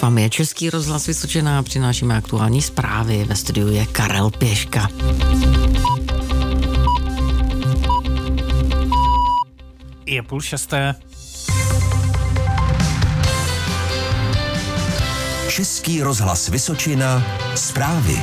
vámi je Český rozhlas Vysočina, přinášíme aktuální zprávy, ve studiu je Karel Pěška. Je 5:30. Český rozhlas Vysočina, zprávy.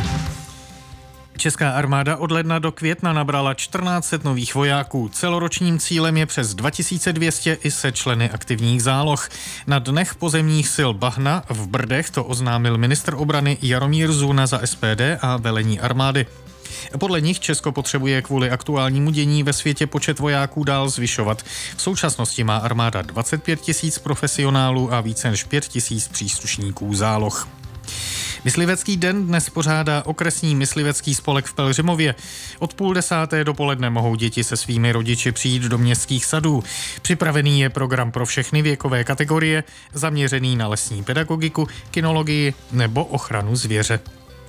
Česká armáda od ledna do května nabrala 1400 nových vojáků. Celoročním cílem je přes 2200 i se členy aktivních záloh. Na dnech pozemních sil Bahna v Brdech to oznámil ministr obrany Jaromír Zuna za SPD a velení armády. Podle nich Česko potřebuje kvůli aktuálnímu dění ve světě počet vojáků dál zvyšovat. V současnosti má armáda 25 000 profesionálů a více než 5 000 příslušníků záloh. Myslivecký den dnes pořádá okresní myslivecký spolek v Pelhřimově. Od 9:30 dopoledne mohou děti se svými rodiči přijít do městských sadů. Připravený je program pro všechny věkové kategorie, zaměřený na lesní pedagogiku, kinologii nebo ochranu zvěře.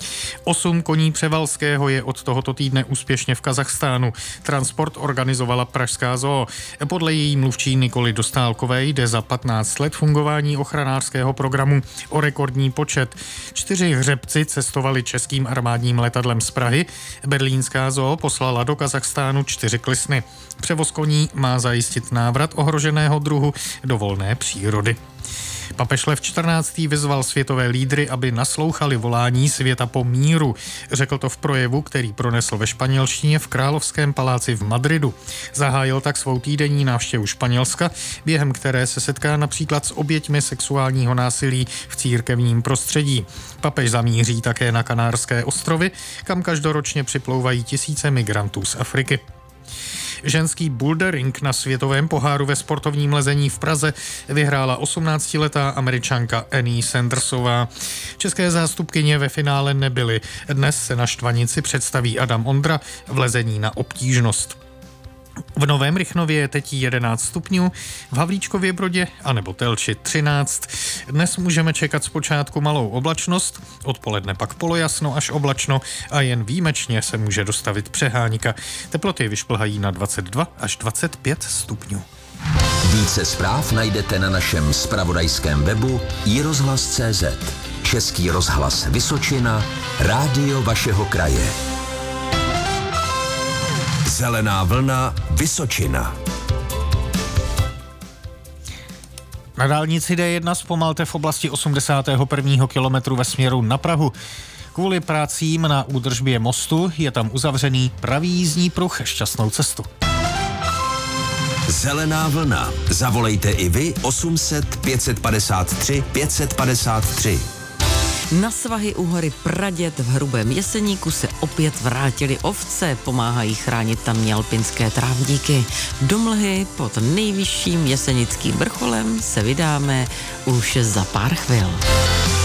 8 koní Převalského je od tohoto týdne úspěšně v Kazachstánu. Transport organizovala Pražská zoo. Podle její mluvčí Nikoly Dostálkové jde za 15 let fungování ochranářského programu o rekordní počet. 4 hřebci cestovali českým armádním letadlem z Prahy. Berlínská zoo poslala do Kazachstánu 4 klisny. Převoz koní má zajistit návrat ohroženého druhu do volné přírody. Papež Lev XIV. Vyzval světové lídry, aby naslouchali volání světa po míru. Řekl to v projevu, který pronesl ve španělštině v Královském paláci v Madridu. Zahájil tak svou týdenní návštěvu Španělska, během které se setká například s oběťmi sexuálního násilí v církevním prostředí. Papež zamíří také na Kanárské ostrovy, kam každoročně připlouvají tisíce migrantů z Afriky. Ženský bouldering na světovém poháru ve sportovním lezení v Praze vyhrála 18letá Američanka Annie Sandersová. České zástupkyně ve finále nebyly. Dnes se na štvanici představí Adam Ondra v lezení na obtížnost. V Novém Rychnově je teď 11 stupňů, v Havlíčkově Brodě anebo Telči 13. Dnes můžeme čekat zpočátku malou oblačnost, odpoledne pak polojasno až oblačno a jen výjimečně se může dostavit přehánka. Teploty vyšplhají na 22 až 25 stupňů. Více zpráv najdete na našem zpravodajském webu iRozhlas.cz. Český rozhlas Vysočina, rádio vašeho kraje. Zelená vlna Vysočina. Na dálnici D1 zpomalte v oblasti 81. kilometru ve směru na Prahu. Kvůli prácím na údržbě mostu je tam uzavřený pravý jízdní pruh. Šťastnou cestu. Zelená vlna. Zavolejte i vy 800 553 553. Na svahy u hory Praděd v Hrubém Jeseníku se opět vrátily ovce, pomáhají chránit tamní alpinské trávníky. Do mlhy pod nejvyšším jesenickým vrcholem se vydáme už za pár chvil.